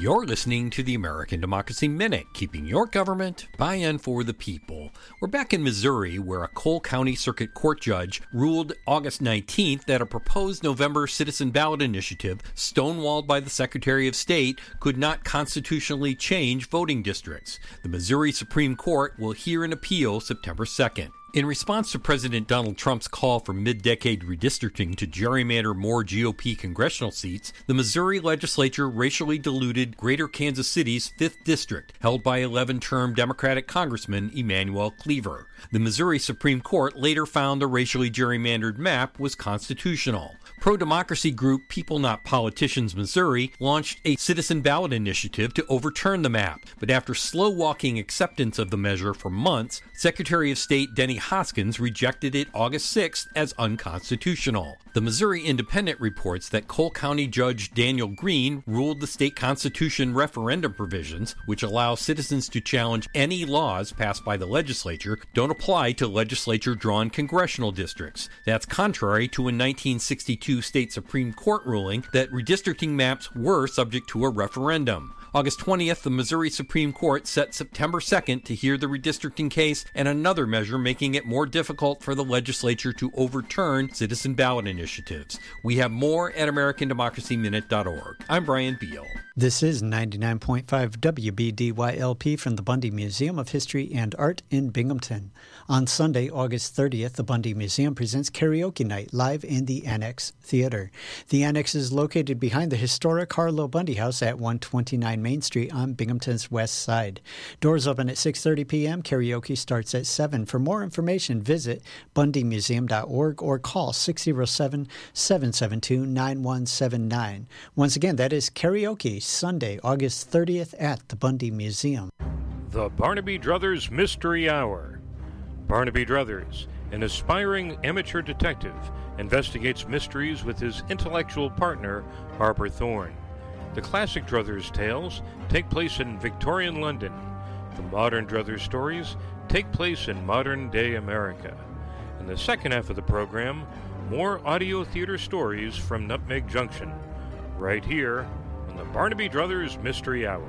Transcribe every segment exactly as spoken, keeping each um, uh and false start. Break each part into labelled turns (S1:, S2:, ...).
S1: You're listening to the American Democracy Minute, keeping your government by and for the people. We're back in Missouri, where a Cole County Circuit Court judge ruled August nineteenth that a proposed November citizen ballot initiative, stonewalled by the Secretary of State, could not constitutionally change voting districts. The Missouri Supreme Court will hear an appeal September second. In response to President Donald Trump's call for mid-decade redistricting to gerrymander more G O P congressional seats, the Missouri legislature racially diluted Greater Kansas City's fifth District, held by eleven-term Democratic Congressman Emanuel Cleaver. The Missouri Supreme Court later found the racially gerrymandered map was constitutional. Pro-democracy group People Not Politicians Missouri launched a citizen ballot initiative to overturn the map, but after slow-walking acceptance of the measure for months, Secretary of State Denny Hoskins rejected it August sixth as unconstitutional. The Missouri Independent reports that Cole County Judge Daniel Green ruled the state constitution referendum provisions, which allow citizens to challenge any laws passed by the legislature, don't apply to legislature-drawn congressional districts. That's contrary to a nineteen sixty-two state Supreme Court ruling that redistricting maps were subject to a referendum. August twentieth, the Missouri Supreme Court set September second to hear the redistricting case and another measure making it more difficult for the legislature to overturn citizen ballot initiatives. We have more at American Democracy Minute dot org. I'm Brian Beal.
S2: This is ninety-nine point five W B D Y L P from the Bundy Museum of History and Art in Binghamton. On Sunday, August thirtieth, the Bundy Museum presents Karaoke Night live in the Annex Theater. The Annex is located behind the historic Harlow Bundy House at one twenty-nine Main Street on Binghamton's west side. Doors open at six thirty p.m. Karaoke starts at seven. For more information, visit bundy museum dot org or call six oh seven, seven seven two, nine one seven nine. Once again, that is karaoke Sunday, August thirtieth at the Bundy Museum.
S3: The Barnaby Druthers Mystery Hour. Barnaby Druthers, an aspiring amateur detective, investigates mysteries with his intellectual partner, Harper Thorne. The classic Druthers tales take place in Victorian London. The modern Druthers stories take place in modern-day America. In the second half of the program, more audio theater stories from Nutmeg Junction, right here on the Barnaby Druthers Mystery Hour.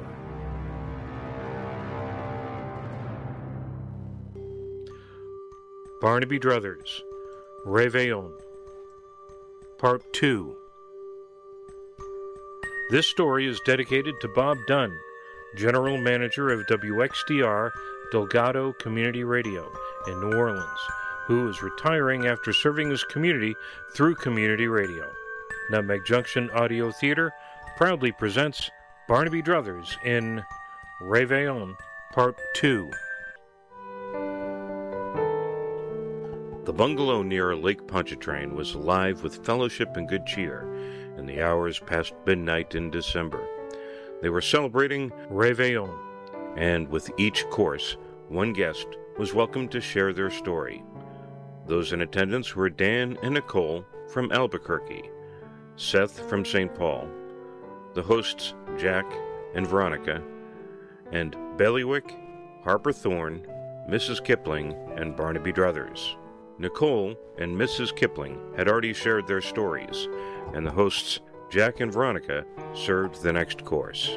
S3: Barnaby Druthers, Réveillon, Part two. This story is dedicated to Bob Dunn, General Manager of W X D R Delgado Community Radio in New Orleans, who is retiring after serving his community through community radio. Nutmeg Junction Audio Theater proudly presents Barnaby Druthers in Réveillon, Part two. The bungalow near Lake Pontchartrain was alive with fellowship and good cheer in the hours past midnight in December. They were celebrating Réveillon, and with each course, one guest was welcome to share their story. Those in attendance were Dan and Nicole from Albuquerque, Seth from Saint Paul, the hosts Jack and Veronica, and Bailiwick, Harper Thorne, Missus Kipling, and Barnaby Druthers. Nicole and Missus Kipling had already shared their stories, and the hosts Jack and Veronica served the next course.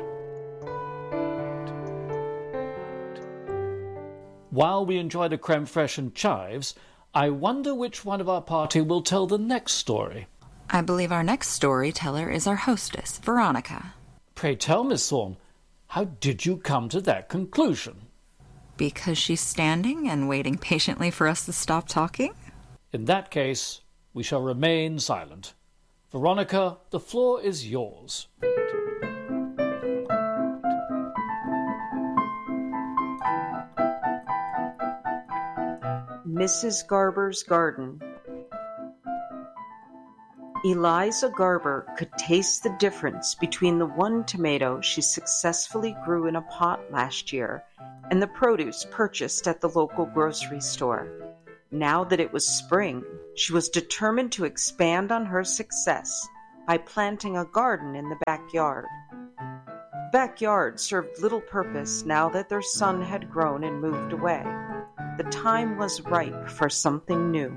S4: While we enjoy the creme fraiche and chives, I wonder which one of our party will tell the next story.
S5: I believe our next storyteller is our hostess, Veronica.
S4: Pray tell, Miss Thorne, how did you come to that conclusion?
S5: Because she's standing and waiting patiently for us to stop talking?
S4: In that case, we shall remain silent. Veronica, the floor is yours.
S6: Missus Garber's Garden. Eliza Garber could taste the difference between the one tomato she successfully grew in a pot last year and the produce purchased at the local grocery store. Now that it was spring, she was determined to expand on her success by planting a garden in the backyard. The backyard served little purpose now that their son had grown and moved away. The time was ripe for something new.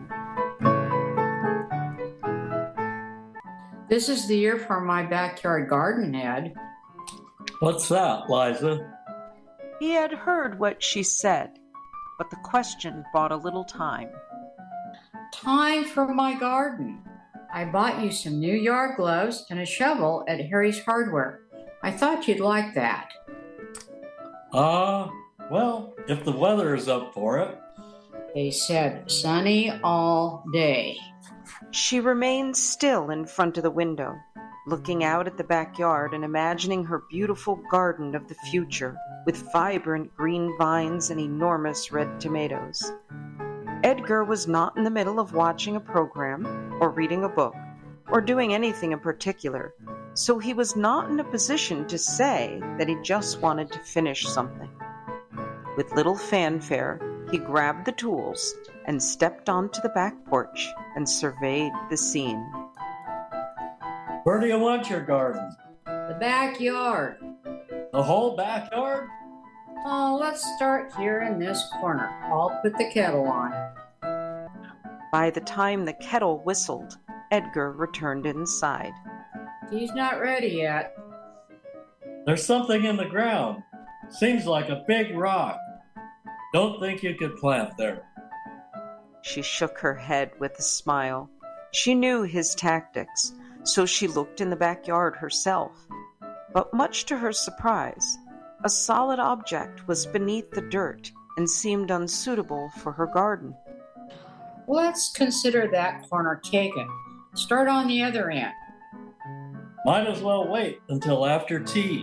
S7: This is the year for my backyard garden, Ed. What's that, Liza?
S6: He had heard what she said, but the question bought a little time.
S8: Time for my garden. I bought you some new yard gloves and a shovel at Harry's Hardware. I thought you'd like that.
S7: Ah, uh, well, if the weather is up for it.
S8: They said sunny all day.
S6: She remained still in front of the window, looking out at the backyard and imagining her beautiful garden of the future with vibrant green vines and enormous red tomatoes. Edgar was not in the middle of watching a program or reading a book or doing anything in particular, so he was not in a position to say that he just wanted to finish something. With little fanfare, he grabbed the tools and stepped onto the back porch and surveyed the scene.
S7: Where do you want your garden?
S8: The backyard.
S7: The whole backyard?
S8: Oh, let's start here in this corner. I'll put the kettle on.
S6: By the time the kettle whistled, Edgar returned inside.
S8: He's not ready yet.
S7: There's something in the ground. Seems like a big rock. Don't think you could plant there.
S6: She shook her head with a smile. She knew his tactics, so she looked in the backyard herself. But much to her surprise, a solid object was beneath the dirt and seemed unsuitable for her garden.
S8: Let's consider that corner taken. Start on the other end.
S7: Might as well wait until after tea.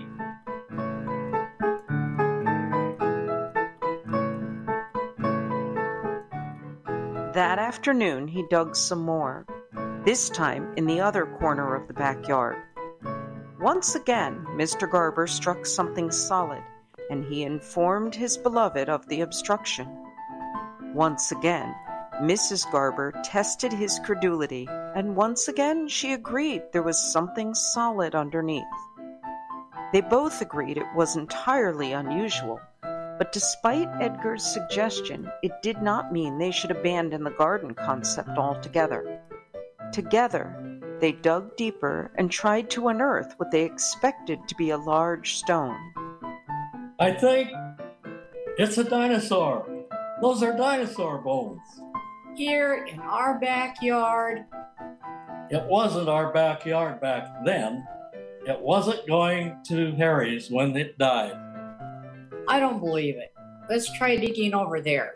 S6: That afternoon, he dug some more, this time in the other corner of the backyard. Once again, Mister Garber struck something solid, and he informed his beloved of the obstruction. Once again, Missus Garber tested his credulity, and once again she agreed there was something solid underneath. They both agreed it was entirely unusual, but despite Edgar's suggestion, it did not mean they should abandon the garden concept altogether. Together, they dug deeper and tried to unearth what they expected to be a large stone.
S7: I think it's a dinosaur. Those are dinosaur bones.
S8: Here in our backyard.
S7: It wasn't our backyard back then. It wasn't going to Harry's when it died.
S8: I don't believe it. Let's try digging over there.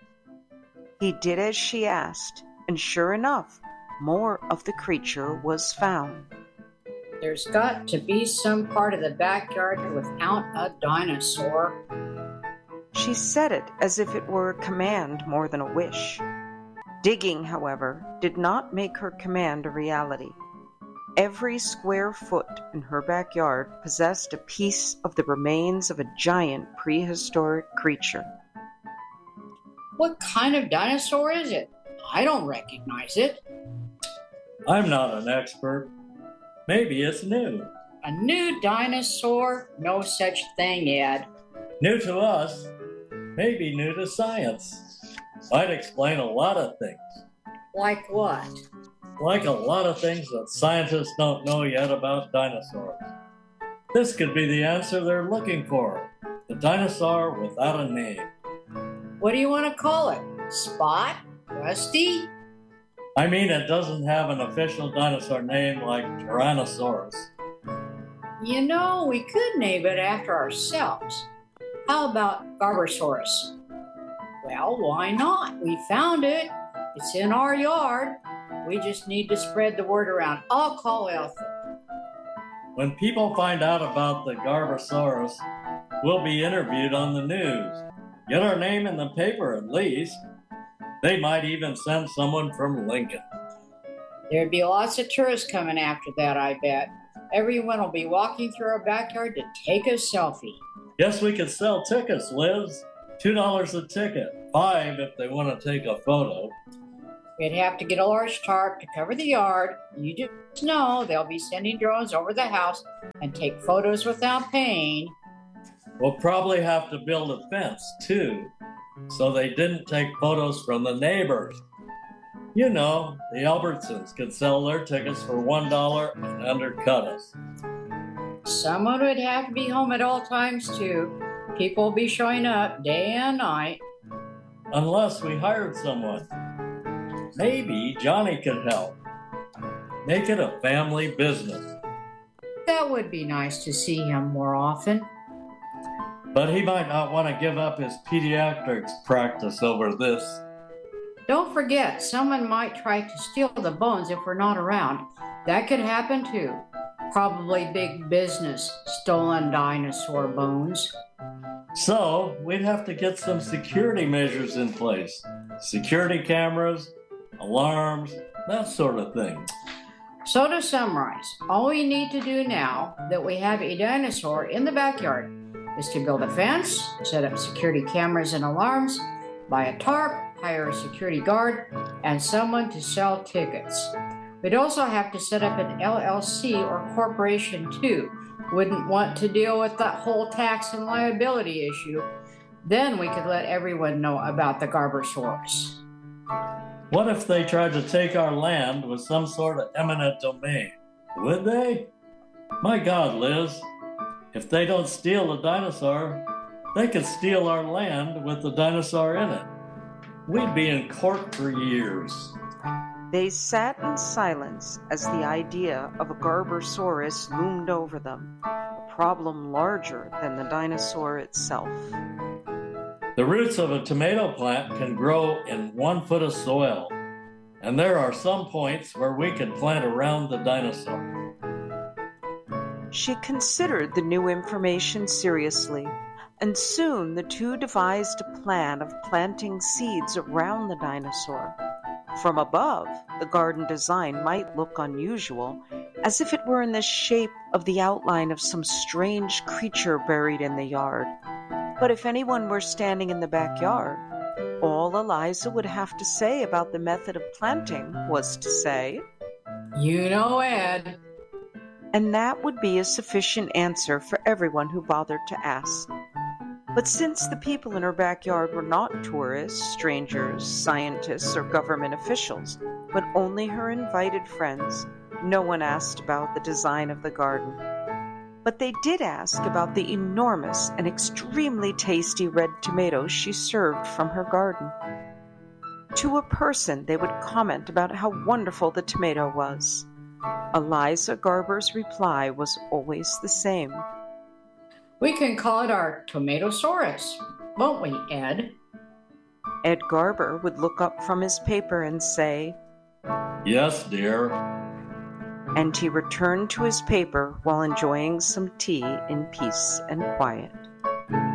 S6: He did as she asked, and sure enough, more of the creature was found.
S8: There's got to be some part of the backyard without a dinosaur.
S6: She said it as if it were a command more than a wish. Digging, however, did not make her command a reality. Every square foot in her backyard possessed a piece of the remains of a giant prehistoric creature.
S8: What kind of dinosaur is it? I don't recognize it.
S7: I'm not an expert. Maybe it's new.
S8: A new dinosaur? No such thing, Ed.
S7: New to us. Maybe new to science. Might explain a lot of things.
S8: Like what?
S7: Like a lot of things that scientists don't know yet about dinosaurs. This could be the answer they're looking for. The dinosaur without a name.
S8: What do you want to call it? Spot? Rusty?
S7: I mean, it doesn't have an official dinosaur name like Tyrannosaurus.
S8: You know, we could name it after ourselves. How about Garbosaurus? Well, why not? We found it. It's in our yard. We just need to spread the word around. I'll call Ethel.
S7: When people find out about the Garbosaurus, we'll be interviewed on the news. Get our name in the paper at least. They might even send someone from Lincoln.
S8: There'd be lots of tourists coming after that, I bet. Everyone will be walking through our backyard to take a selfie.
S7: Guess we could sell tickets, Liz. Two dollars a ticket. Five if they want to take a photo.
S8: We'd have to get a large tarp to cover the yard. You just know they'll be sending drones over the house and take photos without paying.
S7: We'll probably have to build a fence, too, so they didn't take photos from the neighbors. You know, the Albertsons could sell their tickets for one dollar and undercut us.
S8: someone would have to be home at all times, too. People will be showing up day and night.
S7: Unless we hired someone. Maybe Johnny could help. Make it a family business.
S8: That would be nice to see him more often.
S7: But he might not want to give up his pediatrics practice over this.
S8: Don't forget, someone might try to steal the bones if we're not around. That could happen too. Probably big business, stolen dinosaur bones.
S7: So, we'd have to get some security measures in place. Security cameras, alarms, that sort of thing.
S8: So to summarize, all we need to do now that we have a dinosaur in the backyard is to build a fence, set up security cameras and alarms, buy a tarp, hire a security guard, and someone to sell tickets. We'd also have to set up an L L C or corporation too. Wouldn't want to deal with that whole tax and liability issue. Then we could let everyone know about the Garbosaurus.
S7: What if they tried to take our land with some sort of eminent domain? Would they? My God, Liz, if they don't steal the dinosaur, they could steal our land with the dinosaur in it. We'd be in court for years.
S6: They sat in silence as the idea of a Garbosaurus loomed over them, a problem larger than the dinosaur itself.
S7: The roots of a tomato plant can grow in one foot of soil, and there are some points where we can plant around the dinosaur.
S6: She considered the new information seriously, and soon the two devised a plan of planting seeds around the dinosaur. From above, the garden design might look unusual, as if it were in the shape of the outline of some strange creature buried in the yard. But if anyone were standing in the backyard, all Eliza would have to say about the method of planting was to say,
S8: "You know, Ed."
S6: And that would be a sufficient answer for everyone who bothered to ask. But since the people in her backyard were not tourists, strangers, scientists, or government officials, but only her invited friends, no one asked about the design of the garden. But they did ask about the enormous and extremely tasty red tomatoes she served from her garden. To a person, they would comment about how wonderful the tomato was. Eliza Garber's reply was always the same.
S8: We can call it our Tomatosaurus, won't we, Ed?
S6: Ed Garber would look up from his paper and say,
S7: "Yes, dear."
S6: And he returned to his paper while enjoying some tea in peace and quiet.